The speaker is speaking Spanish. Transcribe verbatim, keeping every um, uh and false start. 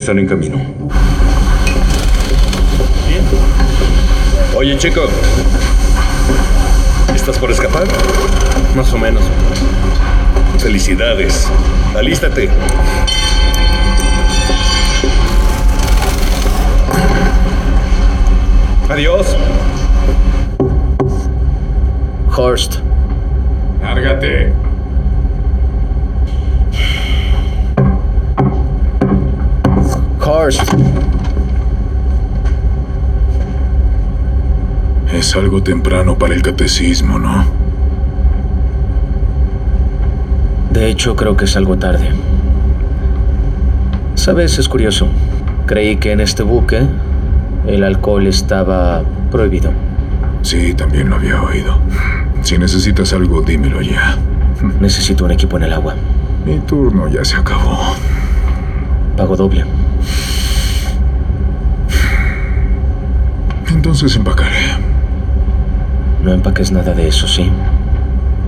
Están en camino. Oye, chico. ¿Estás por escapar? Más o menos. Felicidades. Alístate. Adiós. Horst. Lárgate. Horst. Es algo temprano para el catecismo, ¿no? De hecho, creo que es algo tarde. ¿Sabes? Es curioso. Creí que en este buque el alcohol estaba prohibido. Sí, también lo había oído. Si necesitas algo, dímelo ya. Necesito un equipo en el agua. Mi turno ya se acabó. Pago doble. Entonces empacaré. No empaques nada de eso, ¿sí?